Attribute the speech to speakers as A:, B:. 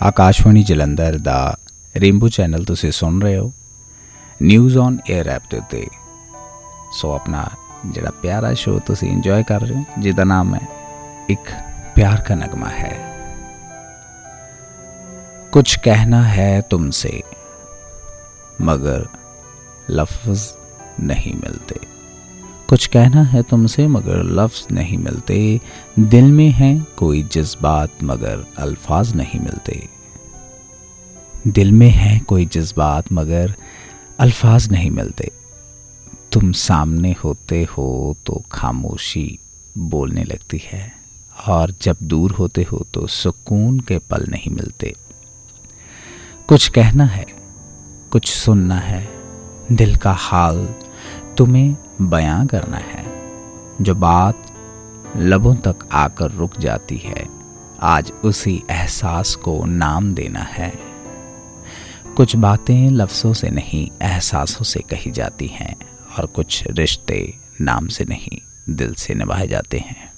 A: ਆਕਾਸ਼ਵਾਣੀ ਜਲੰਧਰ ਦਾ rainbow channel ਤੁਸੀਂ ਸੁਣ ਰਹੇ ਹੋ ਨਿਊਜ਼ ਔਨ 에ਅਰ ਐਪ ਦੇ ਉੱਤੇ। ਸੋ ਆਪਣਾ ਜਿਹੜਾ ਪਿਆਰਾ ਸ਼ੋਅ ਤੁਸੀਂ ਇੰਜੋਏ ਕਰ ਰਹੇ ਹੋ ਜਿਹਦਾ ਨਾਮ ਹੈ एक प्यार का नगमा है। कुछ कहना है तुमसे मगर लफ्ज़ नहीं मिलते, कुछ कहना है तुमसे मगर लफ्ज़ नहीं मिलते, दिल में है कोई जज्बात मगर अल्फाज नहीं मिलते, दिल में है कोई जज्बात मगर अल्फाज नहीं मिलते, तुम सामने होते हो तो खामोशी बोलने लगती है और जब दूर होते हो तो सुकून के पल नहीं मिलते। कुछ कहना है, कुछ सुनना है, दिल का हाल तुम्हें बयां करना है, जो बात लबों तक आकर रुक जाती है आज उसी एहसास को नाम देना है। कुछ बातें लफ्ज़ों से नहीं एहसासों से कही जाती हैं और कुछ रिश्ते नाम से नहीं दिल से निभाए जाते हैं।